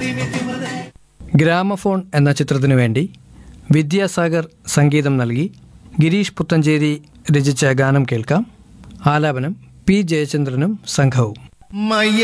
Gramophone എന്ന ചിത്രത്തിനു വേണ്ടി വിദ്യാസാഗർ സംഗീതം നൽകി ഗിരീഷ് പുത്തഞ്ചേരി രചിച്ച ഗാനം കേൾക്കാം. ആലാപനം പി ജയചന്ദ്രനും സംഘവും.